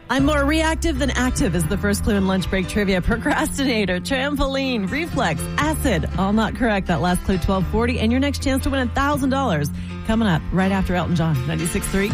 I'm more reactive than active is the first clue in lunch break trivia. Procrastinator, trampoline, reflex, acid. All not correct. That last clue, 1240. And your next chance to win $1,000 coming up right after Elton John, 96.3.